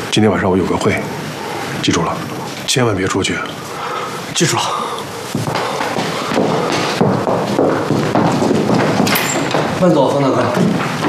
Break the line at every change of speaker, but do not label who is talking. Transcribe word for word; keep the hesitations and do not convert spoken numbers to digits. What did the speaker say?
今天晚上我有个会，记住了，千万别出去。
记住了。慢走，方大哥。